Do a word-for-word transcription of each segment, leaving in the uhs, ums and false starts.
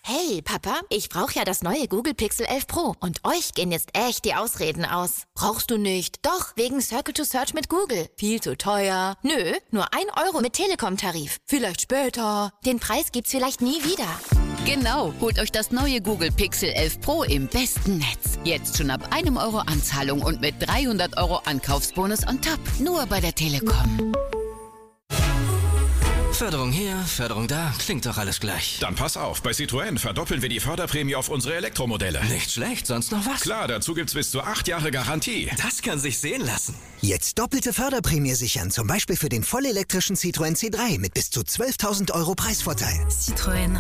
Hey, Papa, ich brauche ja das neue Google Pixel elf Pro und euch gehen jetzt echt die Ausreden aus. Brauchst du nicht? Doch, wegen Circle to Search mit Google. Viel zu teuer. Nö, nur ein Euro mit Telekom-Tarif. Vielleicht später. Den Preis gibt's vielleicht nie wieder. Genau, holt euch das neue Google Pixel elf Pro im besten Netz. Jetzt schon ab einem Euro Anzahlung und mit dreihundert Euro Ankaufsbonus on top. Nur bei der Telekom. Förderung hier, Förderung da, klingt doch alles gleich. Dann pass auf, bei Citroën verdoppeln wir die Förderprämie auf unsere Elektromodelle. Nicht schlecht, sonst noch was? Klar, dazu gibt's bis zu acht Jahre Garantie. Das kann sich sehen lassen. Jetzt doppelte Förderprämie sichern, zum Beispiel für den vollelektrischen Citroën C drei mit bis zu zwölftausend Euro Preisvorteil. Citroën.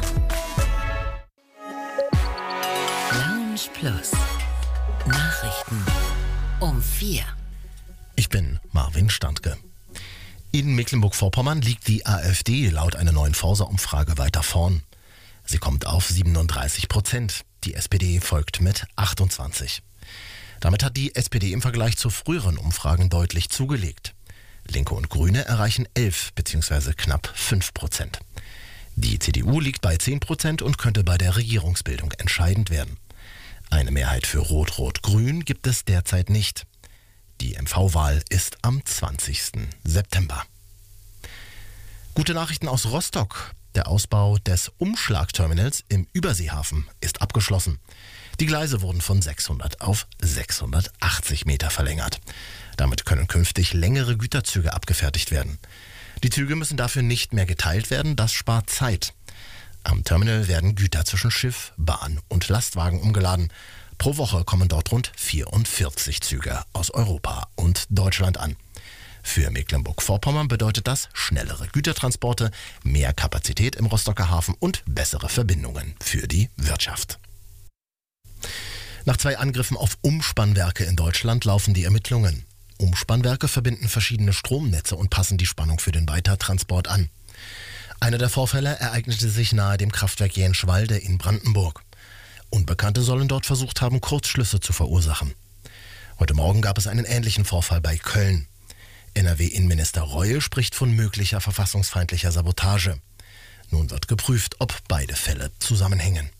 Lounge Plus. Nachrichten um vier. Ich bin Marvin Standke. In Mecklenburg-Vorpommern liegt die AfD laut einer neuen Forsa-Umfrage weiter vorn. Sie kommt auf siebenunddreißig Prozent. Die S P D folgt mit achtundzwanzig. Damit hat die S P D im Vergleich zu früheren Umfragen deutlich zugelegt. Linke und Grüne erreichen elf bzw. knapp fünf Prozent. Die C D U liegt bei zehn Prozent und könnte bei der Regierungsbildung entscheidend werden. Eine Mehrheit für Rot-Rot-Grün gibt es derzeit nicht. Die M V-Wahl ist am zwanzigsten September. Gute Nachrichten aus Rostock. Der Ausbau des Umschlagterminals im Überseehafen ist abgeschlossen. Die Gleise wurden von sechshundert auf sechshundertachtzig Meter verlängert. Damit können künftig längere Güterzüge abgefertigt werden. Die Züge müssen dafür nicht mehr geteilt werden, das spart Zeit. Am Terminal werden Güter zwischen Schiff, Bahn und Lastwagen umgeladen. Pro Woche kommen dort rund vierundvierzig Züge aus Europa und Deutschland an. Für Mecklenburg-Vorpommern bedeutet das schnellere Gütertransporte, mehr Kapazität im Rostocker Hafen und bessere Verbindungen für die Wirtschaft. Nach zwei Angriffen auf Umspannwerke in Deutschland laufen die Ermittlungen. Umspannwerke verbinden verschiedene Stromnetze und passen die Spannung für den Weitertransport an. Einer der Vorfälle ereignete sich nahe dem Kraftwerk Jenschwalde in Brandenburg. Unbekannte sollen dort versucht haben, Kurzschlüsse zu verursachen. Heute Morgen gab es einen ähnlichen Vorfall bei Köln. N R W-Innenminister Reul spricht von möglicher verfassungsfeindlicher Sabotage. Nun wird geprüft, ob beide Fälle zusammenhängen.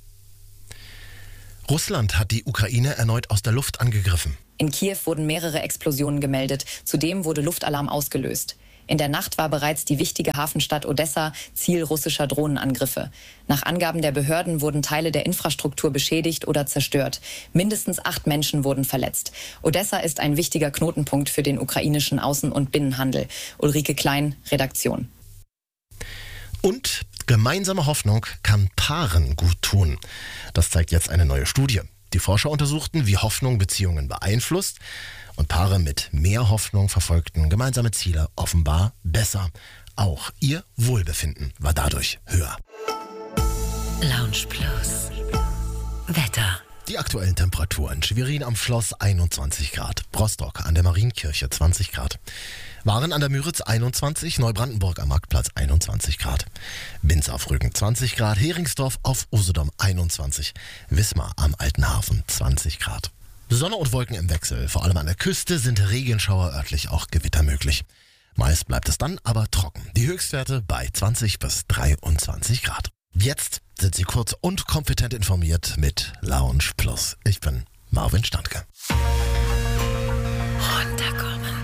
Russland hat die Ukraine erneut aus der Luft angegriffen. In Kiew wurden mehrere Explosionen gemeldet. Zudem wurde Luftalarm ausgelöst. In der Nacht war bereits die wichtige Hafenstadt Odessa Ziel russischer Drohnenangriffe. Nach Angaben der Behörden wurden Teile der Infrastruktur beschädigt oder zerstört. Mindestens acht Menschen wurden verletzt. Odessa ist ein wichtiger Knotenpunkt für den ukrainischen Außen- und Binnenhandel. Ulrike Klein, Redaktion. Und gemeinsame Hoffnung kann Paaren gut tun. Das zeigt jetzt eine neue Studie. Die Forscher untersuchten, wie Hoffnung Beziehungen beeinflusst. Und Paare mit mehr Hoffnung verfolgten gemeinsame Ziele offenbar besser. Auch ihr Wohlbefinden war dadurch höher. Lounge Plus. Wetter. Die aktuellen Temperaturen. Schwerin am Schloss einundzwanzig Grad. Rostock an der Marienkirche zwanzig Grad. Waren an der Müritz einundzwanzig, Neubrandenburg am Marktplatz einundzwanzig Grad. Binz auf Rügen zwanzig Grad, Heringsdorf auf Usedom einundzwanzig, Wismar am Altenhafen zwanzig Grad. Sonne und Wolken im Wechsel. Vor allem an der Küste sind Regenschauer, örtlich auch Gewitter möglich. Meist bleibt es dann aber trocken. Die Höchstwerte bei zwanzig bis dreiundzwanzig Grad. Jetzt sind Sie kurz und kompetent informiert mit Lounge Plus. Ich bin Marvin Standke. Runterkommen.